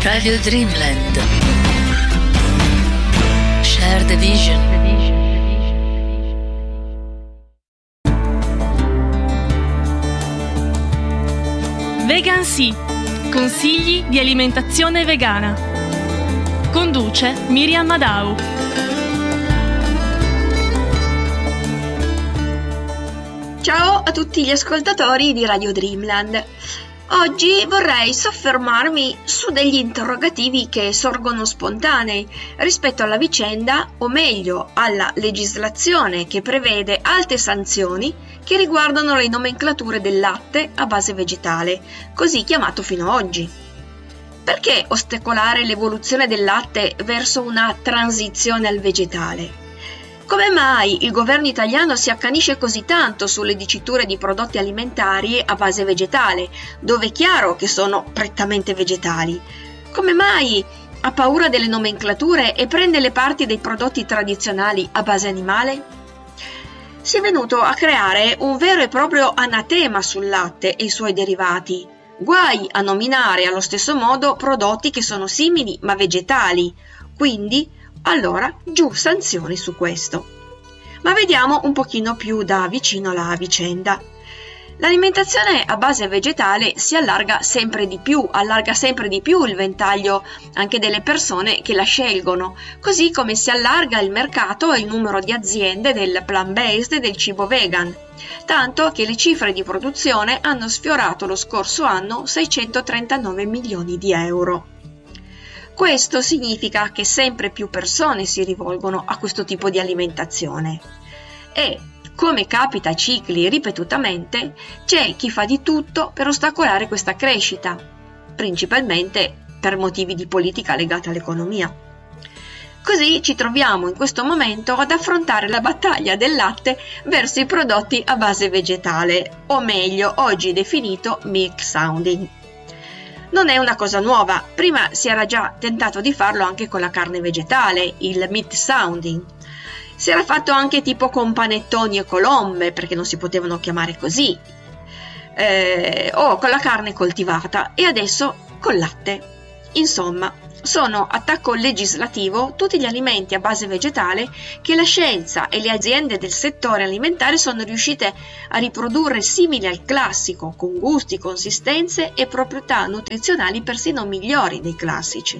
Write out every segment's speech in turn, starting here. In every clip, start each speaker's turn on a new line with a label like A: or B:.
A: Radio Dreamland. Share the vision.
B: Vegan Sì, consigli di alimentazione vegana. Conduce Miriam Madau.
C: Ciao a tutti gli ascoltatori di Radio Dreamland. Oggi vorrei soffermarmi su degli interrogativi che sorgono spontanei rispetto alla vicenda, o meglio alla legislazione che prevede alte sanzioni che riguardano le nomenclature del latte a base vegetale, così chiamato fino ad oggi. Perché ostacolare l'evoluzione del latte verso una transizione al vegetale? Come mai il governo italiano si accanisce così tanto sulle diciture di prodotti alimentari a base vegetale, dove è chiaro che sono prettamente vegetali? Come mai ha paura delle nomenclature e prende le parti dei prodotti tradizionali a base animale? Si è venuto a creare un vero e proprio anatema sul latte e i suoi derivati. Guai a nominare allo stesso modo prodotti che sono simili ma vegetali, quindi allora giù sanzioni su questo. Ma vediamo un pochino più da vicino la vicenda. L'alimentazione a base vegetale si allarga sempre di più il ventaglio anche delle persone che la scelgono, così come si allarga il mercato e il numero di aziende del plant-based e del cibo vegan, tanto che le cifre di produzione hanno sfiorato lo scorso anno 639 milioni di euro. Questo significa che sempre più persone si rivolgono a questo tipo di alimentazione e, come capita a cicli ripetutamente, c'è chi fa di tutto per ostacolare questa crescita, principalmente per motivi di politica legata all'economia. Così ci troviamo in questo momento ad affrontare la battaglia del latte verso i prodotti a base vegetale, o meglio, oggi definito milk sounding. Non è una cosa nuova, prima si era già tentato di farlo anche con la carne vegetale, il meat sounding. Si era fatto anche tipo con panettoni e colombe, perché non si potevano chiamare così, o con la carne coltivata, e adesso col latte. Insomma, sono attacco legislativo tutti gli alimenti a base vegetale che la scienza e le aziende del settore alimentare sono riuscite a riprodurre simili al classico, con gusti, consistenze e proprietà nutrizionali persino migliori dei classici.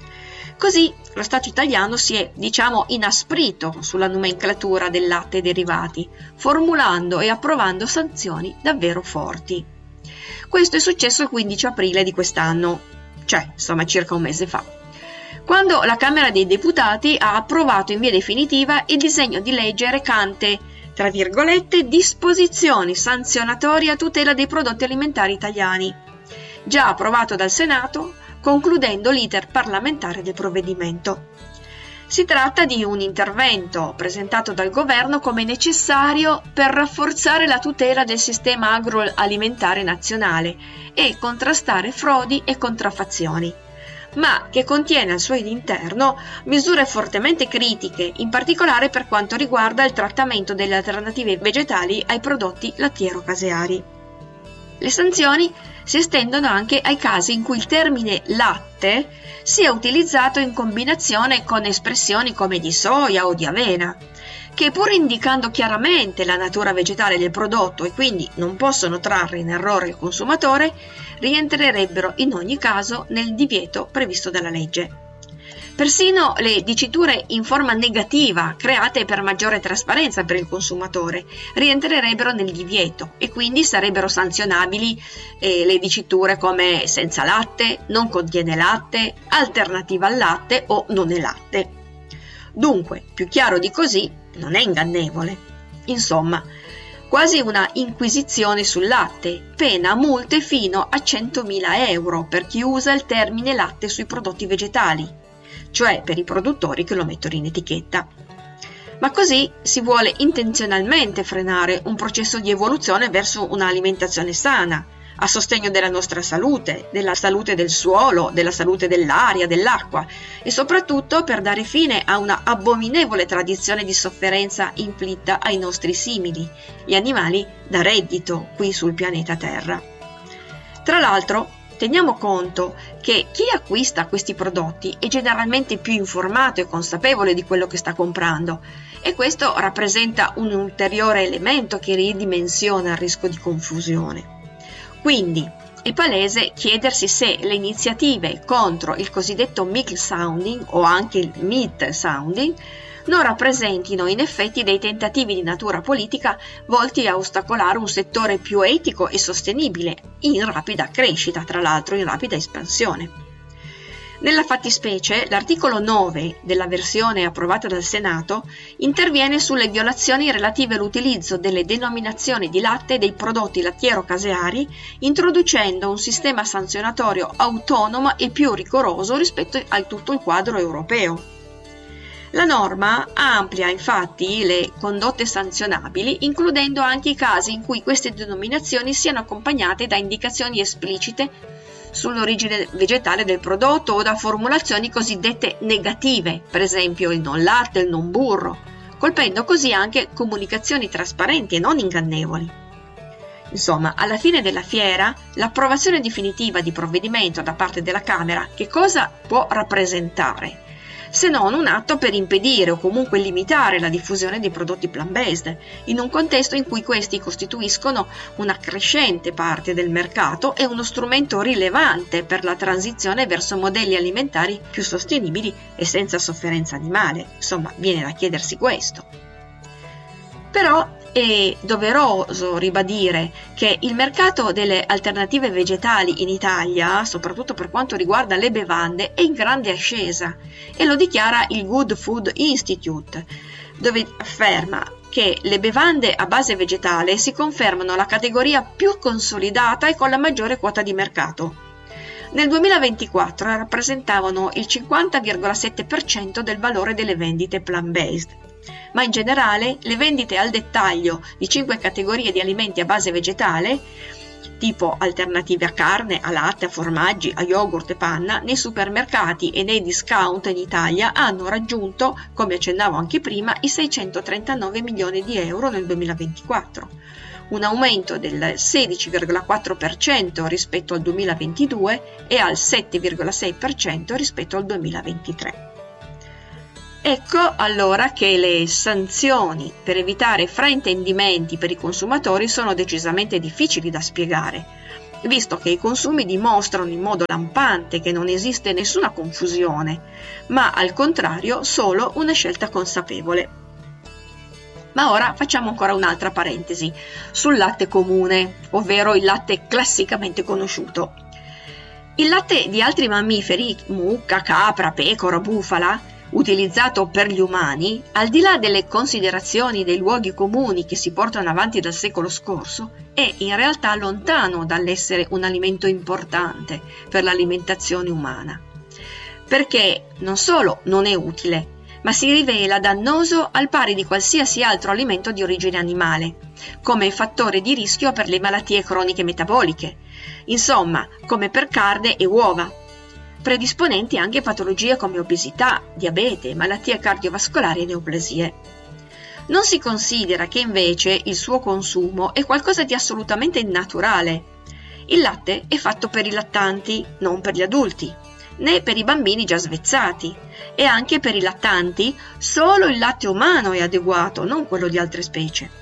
C: Così lo Stato italiano si è, inasprito sulla nomenclatura del latte e derivati, formulando e approvando sanzioni davvero forti. Questo è successo il 15 aprile di quest'anno, circa un mese fa, quando la Camera dei Deputati ha approvato in via definitiva il disegno di legge recante, tra virgolette, disposizioni sanzionatorie a tutela dei prodotti alimentari italiani, già approvato dal Senato, concludendo l'iter parlamentare del provvedimento. Si tratta di un intervento presentato dal governo come necessario per rafforzare la tutela del sistema agroalimentare nazionale e contrastare frodi e contraffazioni, ma che contiene al suo interno misure fortemente critiche, in particolare per quanto riguarda il trattamento delle alternative vegetali ai prodotti lattiero-caseari. Le sanzioni si estendono anche ai casi in cui il termine latte sia utilizzato in combinazione con espressioni come di soia o di avena, che pur indicando chiaramente la natura vegetale del prodotto e quindi non possono trarre in errore il consumatore, rientrerebbero in ogni caso nel divieto previsto dalla legge. Persino le diciture in forma negativa, create per maggiore trasparenza per il consumatore, rientrerebbero nel divieto e quindi sarebbero sanzionabili le diciture come senza latte, non contiene latte, alternativa al latte o non è latte. Dunque, più chiaro di così, non è ingannevole. Insomma, quasi una inquisizione sul latte, pena multe fino a 100.000 euro per chi usa il termine latte sui prodotti vegetali, cioè per i produttori che lo mettono in etichetta. Ma così si vuole intenzionalmente frenare un processo di evoluzione verso un'alimentazione sana, a sostegno della nostra salute, della salute del suolo, della salute dell'aria, dell'acqua e soprattutto per dare fine a una abominevole tradizione di sofferenza inflitta ai nostri simili, gli animali da reddito qui sul pianeta Terra. Tra l'altro, Teniamo conto che chi acquista questi prodotti è generalmente più informato e consapevole di quello che sta comprando, e questo rappresenta un ulteriore elemento che ridimensiona il rischio di confusione. Quindi è palese chiedersi se le iniziative contro il cosiddetto milk sounding o anche il meat sounding non rappresentino in effetti dei tentativi di natura politica volti a ostacolare un settore più etico e sostenibile, in rapida crescita, tra l'altro in rapida espansione. Nella fattispecie, l'articolo 9 della versione approvata dal Senato interviene sulle violazioni relative all'utilizzo delle denominazioni di latte e dei prodotti lattiero-caseari, introducendo un sistema sanzionatorio autonomo e più rigoroso rispetto a tutto il quadro europeo. La norma amplia infatti le condotte sanzionabili, includendo anche i casi in cui queste denominazioni siano accompagnate da indicazioni esplicite sull'origine vegetale del prodotto o da formulazioni cosiddette negative, per esempio il non latte, il non burro, colpendo così anche comunicazioni trasparenti e non ingannevoli. Insomma, alla fine della fiera, l'approvazione definitiva di provvedimento da parte della Camera che cosa può rappresentare? Se non un atto per impedire o comunque limitare la diffusione dei prodotti plant-based, in un contesto in cui questi costituiscono una crescente parte del mercato e uno strumento rilevante per la transizione verso modelli alimentari più sostenibili e senza sofferenza animale. Insomma, viene da chiedersi questo. Però è doveroso ribadire che il mercato delle alternative vegetali in Italia, soprattutto per quanto riguarda le bevande, è in grande ascesa, e lo dichiara il Good Food Institute, dove afferma che le bevande a base vegetale si confermano la categoria più consolidata e con la maggiore quota di mercato. Nel 2024 rappresentavano il 50,7% del valore delle vendite plant-based. Ma in generale le vendite al dettaglio di 5 categorie di alimenti a base vegetale, tipo alternative a carne, a latte, a formaggi, a yogurt e panna, nei supermercati e nei discount in Italia hanno raggiunto, come accennavo anche prima, i 639 milioni di euro nel 2024, un aumento del 16,4% rispetto al 2022 e al 7,6% rispetto al 2023. Ecco allora che le sanzioni per evitare fraintendimenti per i consumatori sono decisamente difficili da spiegare, visto che i consumi dimostrano in modo lampante che non esiste nessuna confusione, ma al contrario solo una scelta consapevole. Ma ora facciamo ancora un'altra parentesi sul latte comune, ovvero il latte classicamente conosciuto. Il latte di altri mammiferi, mucca, capra, pecora, bufala, utilizzato per gli umani, al di là delle considerazioni dei luoghi comuni che si portano avanti dal secolo scorso, è in realtà lontano dall'essere un alimento importante per l'alimentazione umana, perché non solo non è utile, ma si rivela dannoso al pari di qualsiasi altro alimento di origine animale, come fattore di rischio per le malattie croniche metaboliche, insomma, come per carne e uova, predisponenti anche a patologie come obesità, diabete, malattie cardiovascolari e neoplasie. Non si considera che invece il suo consumo è qualcosa di assolutamente innaturale. Il latte è fatto per i lattanti, non per gli adulti, né per i bambini già svezzati, e anche per i lattanti solo il latte umano è adeguato, non quello di altre specie.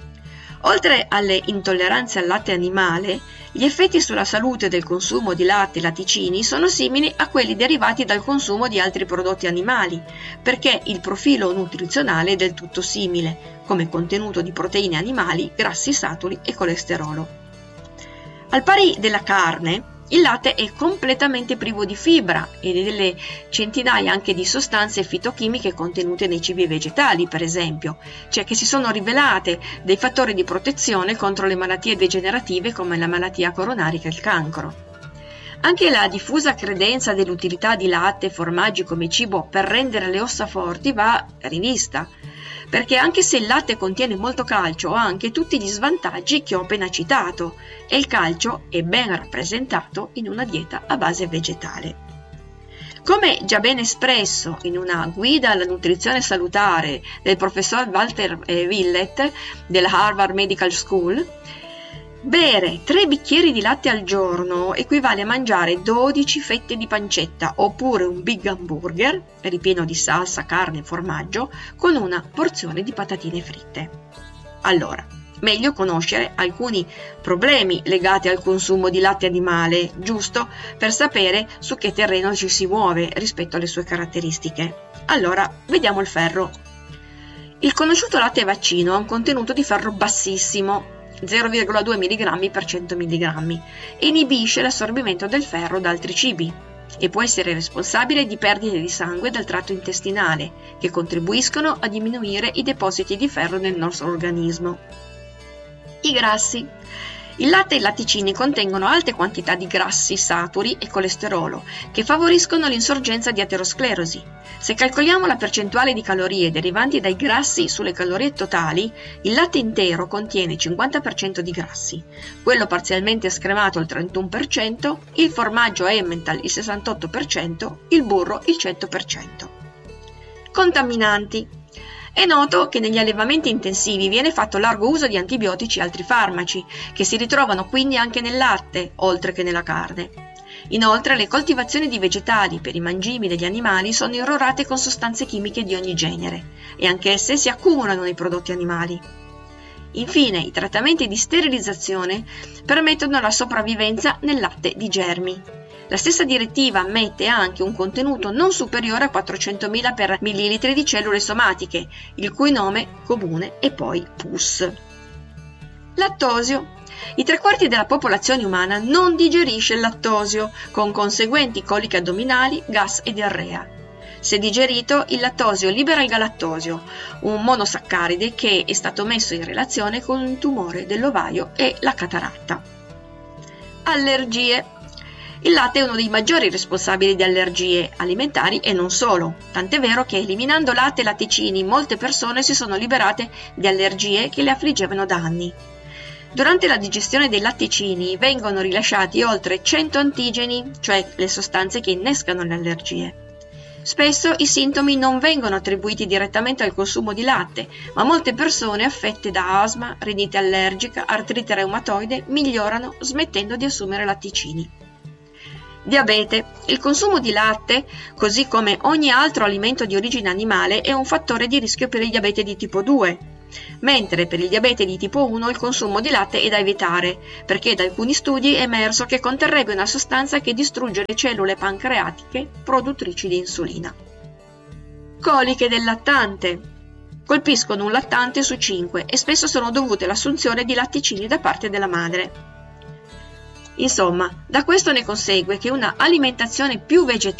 C: Oltre alle intolleranze al latte animale, gli effetti sulla salute del consumo di latte e latticini sono simili a quelli derivati dal consumo di altri prodotti animali, perché il profilo nutrizionale è del tutto simile, come contenuto di proteine animali, grassi saturi e colesterolo. Al pari della carne, il latte è completamente privo di fibra e delle centinaia anche di sostanze fitochimiche contenute nei cibi vegetali, per esempio, cioè che si sono rivelate dei fattori di protezione contro le malattie degenerative come la malattia coronarica e il cancro. Anche la diffusa credenza dell'utilità di latte e formaggi come cibo per rendere le ossa forti va rivista, perché anche se il latte contiene molto calcio ha anche tutti gli svantaggi che ho appena citato, e il calcio è ben rappresentato in una dieta a base vegetale. Come già ben espresso in una guida alla nutrizione salutare del professor Walter Willett della Harvard Medical School, Bere 3 bicchieri di latte al giorno equivale a mangiare 12 fette di pancetta oppure un big hamburger ripieno di salsa, carne e formaggio con una porzione di patatine fritte. Allora, meglio conoscere alcuni problemi legati al consumo di latte animale, giusto per sapere su che terreno ci si muove rispetto alle sue caratteristiche. Allora, vediamo il ferro. Il conosciuto latte vaccino ha un contenuto di ferro bassissimo, 0,2 mg per 100 mg, e inibisce l'assorbimento del ferro da altri cibi e può essere responsabile di perdite di sangue dal tratto intestinale che contribuiscono a diminuire i depositi di ferro nel nostro organismo. I grassi. Il latte e i latticini contengono alte quantità di grassi saturi e colesterolo che favoriscono l'insorgenza di aterosclerosi. Se calcoliamo la percentuale di calorie derivanti dai grassi sulle calorie totali, il latte intero contiene 50% di grassi, quello parzialmente scremato il 31%, il formaggio Emmental il 68%, il burro il 100%. Contaminanti. È noto che negli allevamenti intensivi viene fatto largo uso di antibiotici e altri farmaci, che si ritrovano quindi anche nel latte, oltre che nella carne. Inoltre, le coltivazioni di vegetali per i mangimi degli animali sono irrorate con sostanze chimiche di ogni genere, e anch'esse si accumulano nei prodotti animali. Infine, i trattamenti di sterilizzazione permettono la sopravvivenza nel latte di germi. La stessa direttiva ammette anche un contenuto non superiore a 400.000 per millilitri di cellule somatiche, il cui nome comune è poi pus. Lattosio. I 3/4 della popolazione umana non digerisce il lattosio, con conseguenti coliche addominali, gas e diarrea. Se digerito, il lattosio libera il galattosio, un monosaccaride che è stato messo in relazione con un tumore dell'ovaio e la cataratta. Allergie. Il latte è uno dei maggiori responsabili di allergie alimentari e non solo, tant'è vero che eliminando latte e latticini molte persone si sono liberate di allergie che le affliggevano da anni. Durante la digestione dei latticini vengono rilasciati oltre 100 antigeni, cioè le sostanze che innescano le allergie. Spesso i sintomi non vengono attribuiti direttamente al consumo di latte, ma molte persone affette da asma, rinite allergica, artrite reumatoide migliorano smettendo di assumere latticini. Diabete. Il consumo di latte, così come ogni altro alimento di origine animale, è un fattore di rischio per il diabete di tipo 2, mentre per il diabete di tipo 1 il consumo di latte è da evitare, perché da alcuni studi è emerso che conterrebbe una sostanza che distrugge le cellule pancreatiche produttrici di insulina. Coliche del lattante. Colpiscono un lattante su 5 e spesso sono dovute all'assunzione di latticini da parte della madre. Insomma, da questo ne consegue che una alimentazione più vegetale